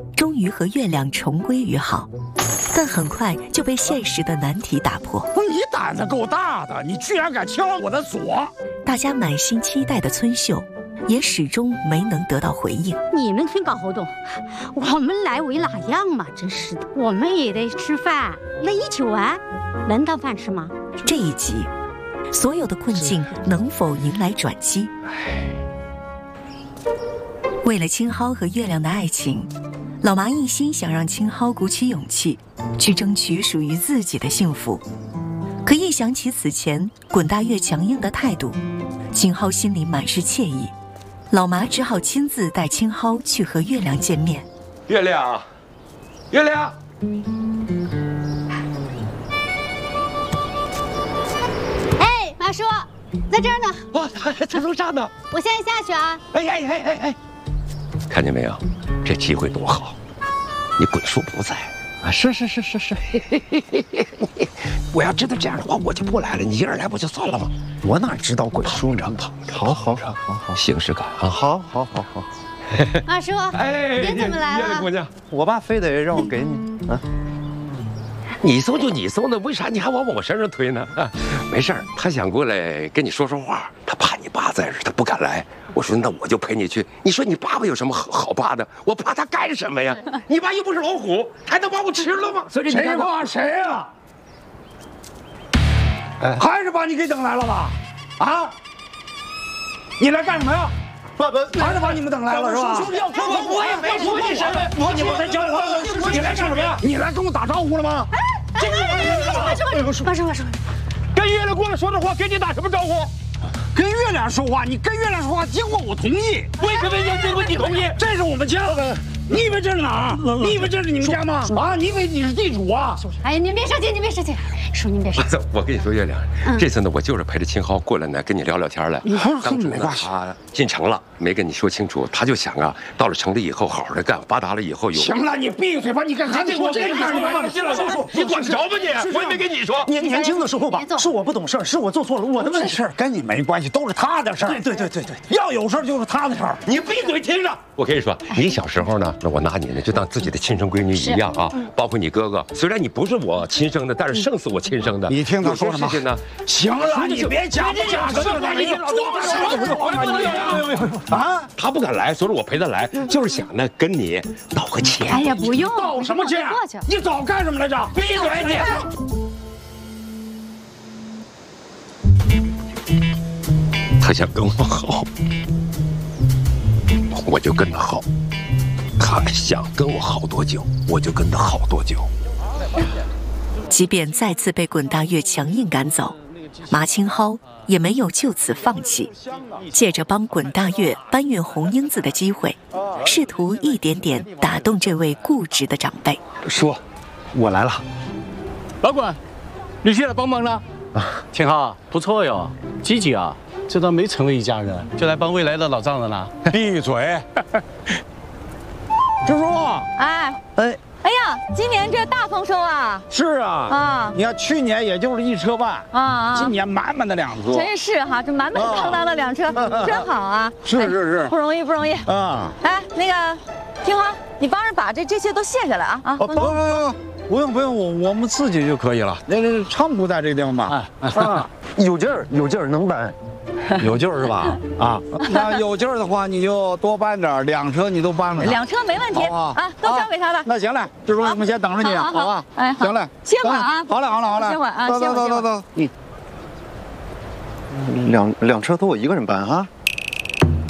终于和月亮重归于好，但很快就被现实的难题打破。 你胆子够大的，你居然敢敲我的锁！ 大家满心期待的村秀，也始终没能得到回应。 你们挺搞活动，我们来为哪样嘛？真是的，我们也得吃饭，那一起玩，能当饭吃吗？ 这一集，所有的困境能否迎来转机？为了青蒿和月亮的爱情，老麻一心想让青蒿鼓起勇气，去争取属于自己的幸福。可一想起此前滚大月强硬的态度，青蒿心里满是歉意。老麻只好亲自带青蒿去和月亮见面。 月亮，月亮。 哎，马叔，在这儿呢。 哇，在楼上呢。 我现在下去啊。 哎，看见没有，这机会多好！你鬼叔不在啊？是。我要知道这样的话，我就不来了。你一人来不就算了吗？ 我哪知道鬼叔呢？好， 形式感啊！ 好。 马叔，您怎么来了？ 姑娘， 我爸非得让我给你啊。 你送就你送的，为啥你还往我身上推呢？啊，没事儿，他想过来跟你说说话，他怕你爸在这，他不敢来。我说那我就陪你去。你说你爸爸有什么好怕的？我怕他干什么呀？你爸又不是老虎，还能把我吃了吗？所以谁怕谁啊？还是把你给等来了吧？啊？你来干什么呀？爸，还是把你们等来了是吧？ 我也没说你什么， 你们在叫我，你来干什么呀？你来跟我打招呼了吗？ 马叔， 跟月亮过来说的话，跟你打什么招呼？跟月亮说话，你跟月亮说话，经过我同意。 为什么要经过你同意？ 这是我们家的，你以为这是哪儿？你以为这是你们家吗？啊，你以为你是地主啊？ 哎，您别生气，叔您别生气。 我跟你说，月亮，这次呢，我就是陪着青蒿过来呢，跟你聊聊天来。当初呢，他进城了，没跟你说清楚，他就想啊，到了城里以后好好的干，发达了以后有。 行了，你闭嘴吧！你干啥？你说这个干什么？ 叔，你管着吧你？我也没跟你说。 年轻的时候吧，是我不懂事儿，是我做错了，我的问题。 事儿跟你没关系，都是他的事儿。 对， 要有事儿就是他的事儿。 你闭嘴听着。我跟你说，你小时候呢，那我拿你呢就当自己的亲生闺女一样啊，包括你哥哥，虽然你不是我亲生的，但是胜似我亲生的。 你听他说什么？行了，你别讲了，你啊！他不敢来，所以我陪他来，就是想呢跟你道个歉。 哎呀，不用， 道什么歉？你早干什么来着？闭嘴你！ 他想跟我好，我就跟他好；他想跟我好多久，我就跟他好多久。 即便再次被滚大月强硬赶走，麻青蒿也没有就此放弃，借着帮滚大月搬运红缨子的机会，试图一点点打动这位固执的长辈。 叔，我来了。 老滚，你去来帮忙了？青蒿不错哟，积极啊！这倒没成为一家人，就来帮未来的老丈人了。 闭嘴！支书， 哎呀，今年这大丰收啊！ 是啊，你看去年也就是1车半今年满满的2车， 真是哈，这满满当当的2车，真好啊！ 是， 不容易啊！ 哎，那个，青蒿，你帮着把这些都卸下来啊！ 不用，我们自己就可以了。那仓库在这个地方吧？ 有劲儿，能搬。 有劲儿是吧？啊，那有劲儿的话，你就多搬点，2车你都搬了。 2车没问题啊，都交给他吧。 那行嘞，支书，我们先等着你，好吧？ 哎， 行嘞， 歇会儿啊。 好嘞。 歇会儿啊， 走。 2车都我一个人搬啊。